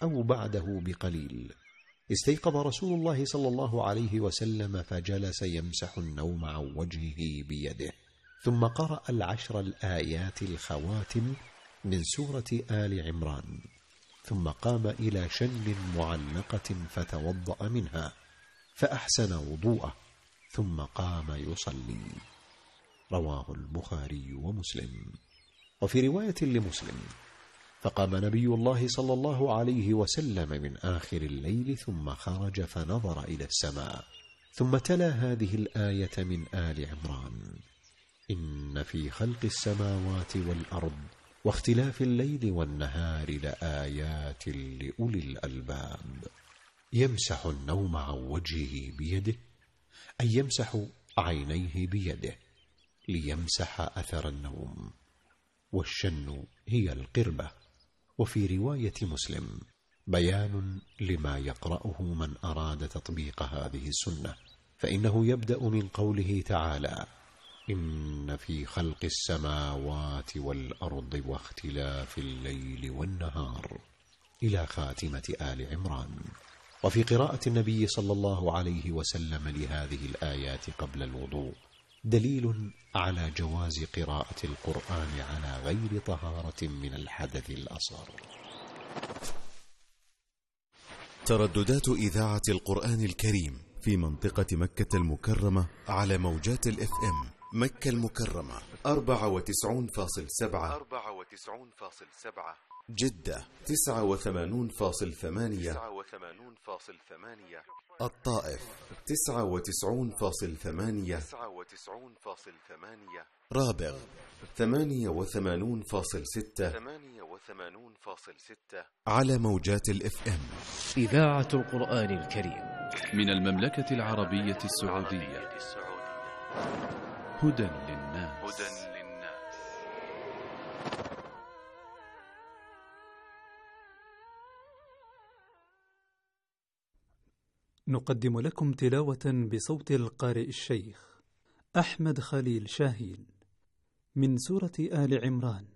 أو بعده بقليل. استيقظ رسول الله صلى الله عليه وسلم فجلس يمسح النوم عن وجهه بيده، ثم قرأ 10 الآيات الخواتم من سورة آل عمران، ثم قام إلى شن معلقة فتوضأ منها فأحسن وضوءه، ثم قام يصلي. رواه البخاري ومسلم. وفي رواية لمسلم: فقام نبي الله صلى الله عليه وسلم من آخر الليل ثم خرج فنظر إلى السماء، ثم تلا هذه الآية من آل عمران: إن في خلق السماوات والأرض واختلاف الليل والنهار لآيات لأولي الألباب. يمسح النوم عن وجهه بيده، أي يمسح عينيه بيده ليمسح أثر النوم. والشن هي القربة. وفي رواية مسلم: بيان لما يقرأه من أراد تطبيق هذه السنة، فإنه يبدأ من قوله تعالى: إن في خلق السماوات والأرض واختلاف الليل والنهار، إلى خاتمة آل عمران. وفي قراءة النبي صلى الله عليه وسلم لهذه الآيات قبل الوضوء دليل على جواز قراءة القرآن على غير طهارة من الحدث الأصغر. ترددات إذاعة القرآن الكريم في منطقة مكة المكرمة على موجات الإف إم مكة المكرمة 94.7، جدة 89.8، الطائف 99.8، رابغ 88.6 على موجات الإف إم. إذاعة القرآن الكريم من المملكة العربية السعودية. هدى للناس. نقدم لكم تلاوة بصوت القارئ الشيخ أحمد خليل شاهين من سورة آل عمران